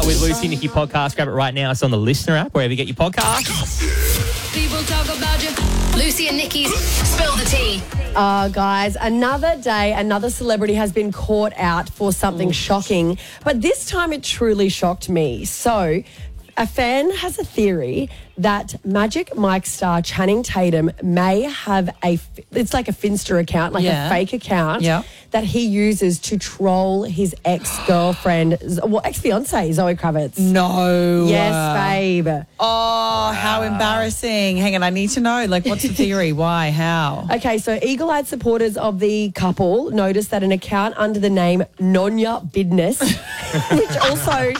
with Lucy and Nikki podcast. Grab it right now. It's on the Listener app, wherever you get your podcasts. People talk about you. Lucy and Nikki's Spill the Tea. Guys, another day, another celebrity has been caught out for something shocking, but this time it truly shocked me. So, a fan has a theory that Magic Mike star Channing Tatum may have it's like a Finster account, like a fake account that he uses to troll his ex-girlfriend, ex-fiancée, Zoe Kravitz. No. Yes, babe. Oh, how embarrassing. Hang on, I need to know. Like, what's the theory? Why? How? Okay, so eagle-eyed supporters of the couple noticed that an account under the name Nonya Business, which also...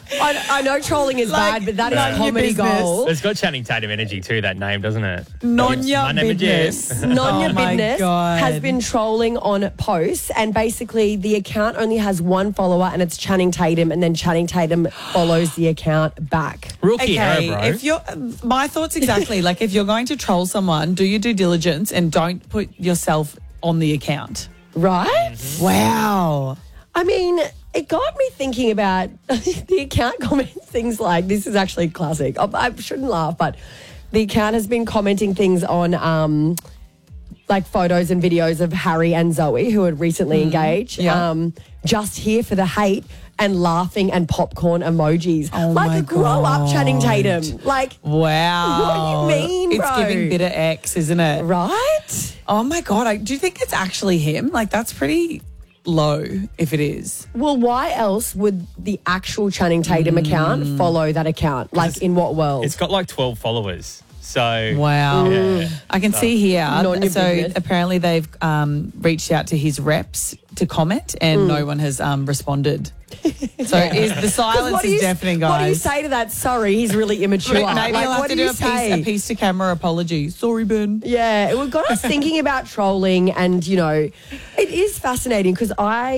I know trolling is bad, but that is comedy gold. It's got Channing Tatum energy too, that name, doesn't it? Nonya Business. Nonya Business has been trolling on posts, and basically the account only has one follower, and it's Channing Tatum, and then Channing Tatum follows the account back. Rookie error, bro. If you're, my thoughts exactly, like if you're going to troll someone, do your due diligence and don't put yourself on the account. Right? Mm-hmm. Wow. I mean... It got me thinking about the account comments things like, this is actually classic. I shouldn't laugh, but the account has been commenting things on like photos and videos of Harry and Zoe, who had recently engaged. Yeah. Just here for the hate and laughing and popcorn emojis. Oh like, my grow up, Channing Tatum. Like, wow. what do you mean, bro? It's giving bitter X, isn't it? Right? Oh my God. Do you think it's actually him? Like, that's pretty low if it is. Well, why else would the actual Channing Tatum account follow that account? Like, in what world? It's got like 12 followers. So wow. Yeah. I can see here. Not your So business. apparently they've reached out to his reps to comment and no one has responded. So the silence is deafening, guys. What do you say to that? Sorry, he's really immature. Maybe like, I'll have what to do do you a piece to camera apology. Sorry, Ben. Yeah, it got us thinking about trolling, and it is fascinating because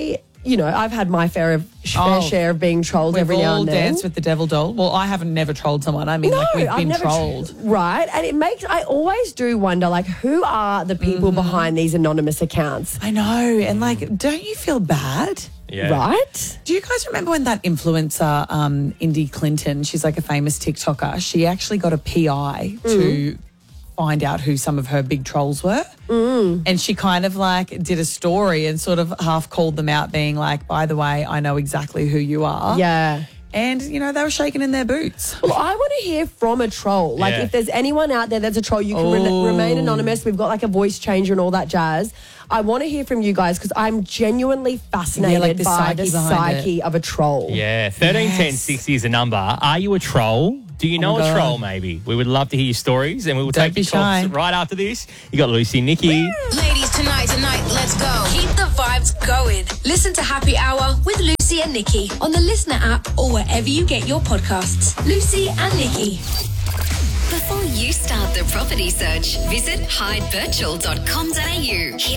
I've had my fair share of being trolled every now and then. We've all danced with the devil doll. Well, I haven't never trolled someone. I mean, we've been trolled. Right, and I always do wonder, like, who are the people behind these anonymous accounts? I know, and like, don't you feel bad? Yeah. Right? Do you guys remember when that influencer, Indy Clinton, she's like a famous TikToker, she actually got a PI to find out who some of her big trolls were. And she kind of like did a story and sort of half called them out, being like, by the way, I know exactly who you are. Yeah. And, they were shaking in their boots. Well, I want to hear from a troll. Like, if there's anyone out there that's a troll, you can remain anonymous. We've got like a voice changer and all that jazz. I want to hear from you guys because I'm genuinely fascinated by the psyche of a troll. Yeah, 131060 is a number. Are you a troll? Do you know a troll, maybe? We would love to hear your stories, and we will take your calls right after this. You got Lucy and Nikki. Ladies, tonight, let's go. Keep the vibes going. Listen to Happy Hour with Lucy and Nikki on the Listener app or wherever you get your podcasts. Lucy and Nikki. Before you start the property search, visit hydevirtual.com.au. Hit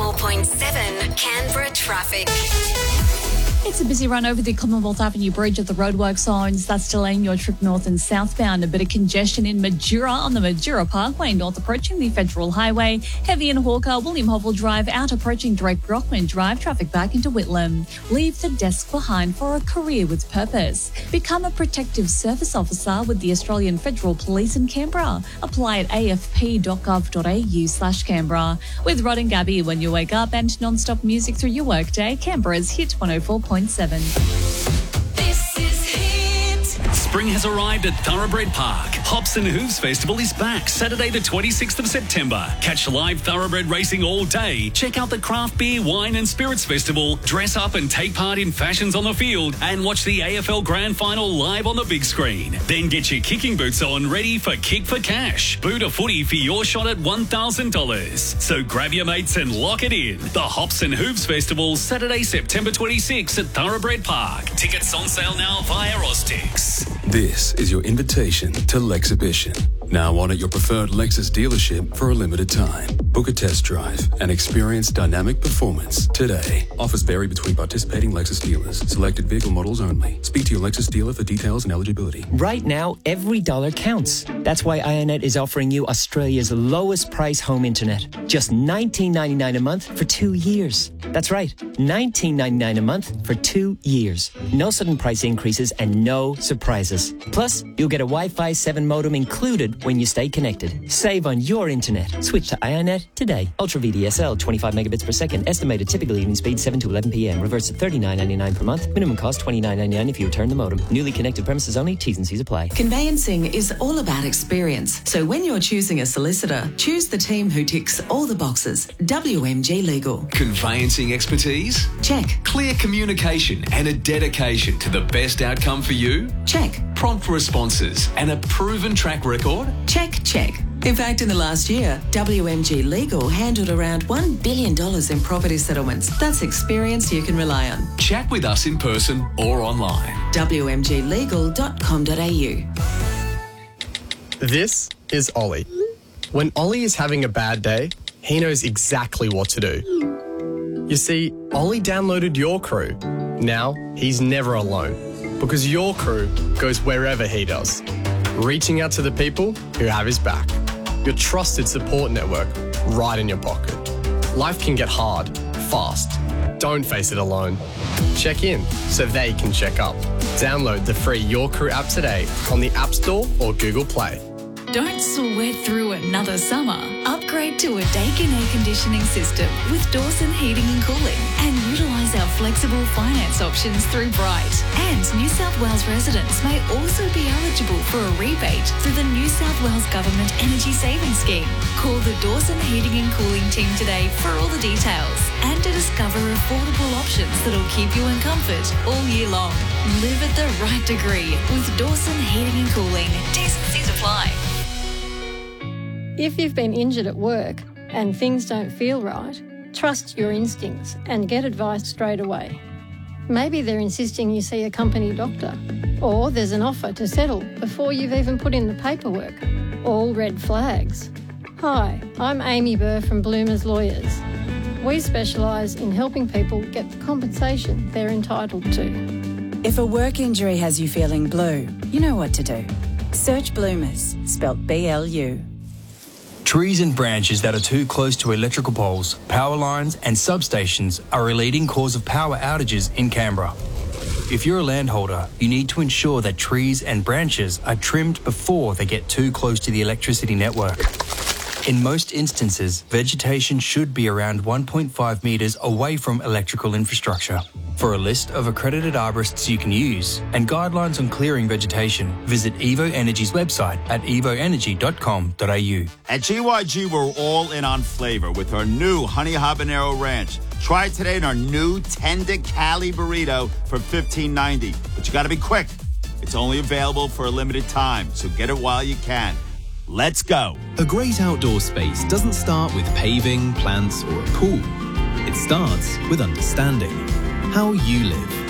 104.7 Canberra traffic. It's a busy run over the Commonwealth Avenue Bridge at the roadwork zones. That's delaying your trip north and southbound. A bit of congestion in Majura on the Majura Parkway, north approaching the Federal Highway. Heavy in Hawker, William Hovell Drive, out approaching Drake Brockman Drive. Traffic back into Whitlam. Leave the desk behind for a career with purpose. Become a protective service officer with the Australian Federal Police in Canberra. Apply at afp.gov.au/Canberra. With Rod and Gabby when you wake up, and non-stop music through your workday. Canberra's Hit 104.7. This is Hit. Spring has arrived at Thoroughbred Park. Hops and Hooves Festival is back Saturday the 26th of September. Catch live thoroughbred racing all day. Check out the Craft Beer, Wine and Spirits Festival. Dress up and take part in fashions on the field and watch the AFL Grand Final live on the big screen. Then get your kicking boots on ready for Kick for Cash. Boot a footy for your shot at $1,000. So grab your mates and lock it in. The Hops and Hooves Festival, Saturday, September 26th at Thoroughbred Park. Tickets on sale now via Oztix. This is your invitation to Lexhibition. Now on at your preferred Lexus dealership for a limited time. Book a test drive and experience dynamic performance today. Offers vary between participating Lexus dealers. Selected vehicle models only. Speak to your Lexus dealer for details and eligibility. Right now, every dollar counts. That's why IONET is offering you Australia's lowest price home internet. Just $19.99 a month for 2 years. That's right, $19.99 a month for 2 years. No sudden price increases and no surprises. Plus, you'll get a Wi-Fi 7 modem included when you stay connected. Save on your internet. Switch to IONET today. Ultra VDSL, 25 megabits per second. Estimated typical evening speed 7 to 11 p.m. Reverse to $39.99 per month. Minimum cost $29.99 if you return the modem. Newly connected premises only. T's and C's apply. Conveyancing is all about experience. So when you're choosing a solicitor, choose the team who ticks all the boxes. WMG Legal. Conveyancing expertise? Check. Clear communication and a dedication to the best outcome for you? Check. Prompt responses and a proven track record? Check, check. In fact, in the last year, WMG Legal handled around $1 billion in property settlements. That's experience you can rely on. Chat with us in person or online. WMGlegal.com.au. This is Ollie. When Ollie is having a bad day, he knows exactly what to do. You see, Ollie downloaded Your Crew. Now, he's never alone because Your Crew goes wherever he does, reaching out to the people who have his back. Your trusted support network right in your pocket. Life can get hard, fast. Don't face it alone. Check in so they can check up. Download the free Your Crew app today on the App Store or Google Play. Don't sweat through another summer. Upgrade to a Daikin air conditioning system with Dawson Heating and Cooling and utilise our flexible finance options through Bright. And New South Wales residents may also be eligible for a rebate through the New South Wales Government Energy Savings Scheme. Call the Dawson Heating and Cooling team today for all the details and to discover affordable options that'll keep you in comfort all year long. Live at the right degree with Dawson Heating and Cooling. T's and C's apply. If you've been injured at work and things don't feel right, trust your instincts and get advice straight away. Maybe they're insisting you see a company doctor, or there's an offer to settle before you've even put in the paperwork. All red flags. Hi, I'm Amy Burr from Bloomers Lawyers. We specialise in helping people get the compensation they're entitled to. If a work injury has you feeling blue, you know what to do. Search Bloomers, spelt B-L-U. Trees and branches that are too close to electrical poles, power lines and substations are a leading cause of power outages in Canberra. If you're a landholder, you need to ensure that trees and branches are trimmed before they get too close to the electricity network. In most instances, vegetation should be around 1.5 metres away from electrical infrastructure. For a list of accredited arborists you can use and guidelines on clearing vegetation, visit Evo Energy's website at evoenergy.com.au. At GYG, we're all in on flavor with our new Honey Habanero Ranch. Try it today in our new Tender Cali Burrito for $15.90. But you got to be quick. It's only available for a limited time, so get it while you can. Let's go. A great outdoor space doesn't start with paving, plants, or a pool. It starts with understanding how you live.